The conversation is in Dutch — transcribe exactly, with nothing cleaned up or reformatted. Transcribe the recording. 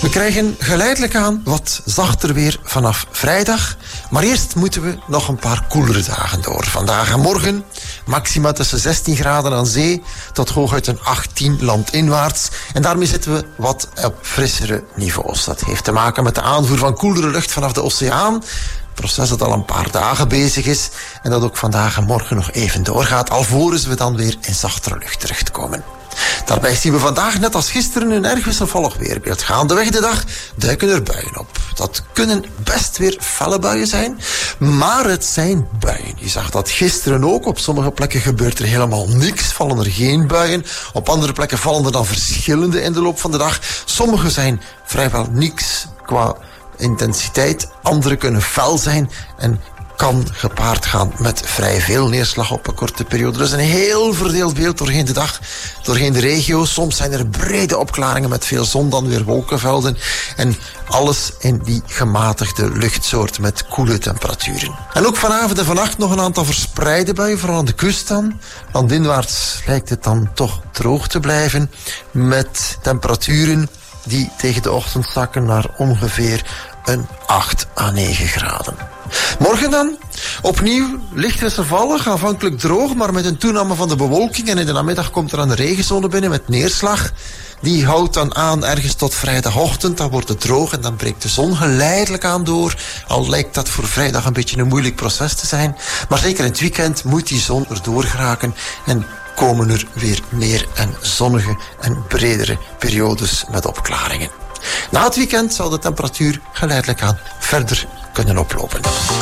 We krijgen geleidelijk aan wat zachter weer vanaf vrijdag. Maar eerst moeten we nog een paar koelere dagen door. Vandaag en morgen maxima tussen zestien graden aan zee tot hooguit een achttien landinwaarts. En daarmee zitten we wat op frissere niveaus. Dat heeft te maken met de aanvoer van koelere lucht vanaf de oceaan. Proces dat al een paar dagen bezig is en dat ook vandaag en morgen nog even doorgaat, alvorens we dan weer in zachtere lucht terechtkomen. Daarbij zien we vandaag net als gisteren een erg wisselvallig weerbeeld. Gaandeweg de dag duiken er buien op. Dat kunnen best weer felle buien zijn, maar het zijn buien. Je zag dat gisteren ook. Op sommige plekken gebeurt er helemaal niks, vallen er geen buien. Op andere plekken vallen er dan verschillende in de loop van de dag. Sommige zijn vrijwel niks qua intensiteit, andere kunnen fel zijn en kan gepaard gaan met vrij veel neerslag op een korte periode. Dus een heel verdeeld beeld doorheen de dag, doorheen de regio. Soms zijn er brede opklaringen met veel zon, dan weer wolkenvelden. En alles in die gematigde luchtsoort met koele temperaturen. En ook vanavond en vannacht nog een aantal verspreide buien, vooral aan de kust dan. Landinwaarts lijkt het dan toch droog te blijven met temperaturen die tegen de ochtend zakken naar ongeveer een acht à negen graden. Morgen dan, opnieuw licht wisselvallig, aanvankelijk droog, maar met een toename van de bewolking. En in de namiddag komt er een regenzone binnen met neerslag. Die houdt dan aan ergens tot vrijdagochtend. Dan wordt het droog en dan breekt de zon geleidelijk aan door. Al lijkt dat voor vrijdag een beetje een moeilijk proces te zijn. Maar zeker in het weekend moet die zon erdoor geraken en komen er weer meer en zonnige en bredere periodes met opklaringen. Na het weekend zal de temperatuur geleidelijk aan verder kunnen oplopen.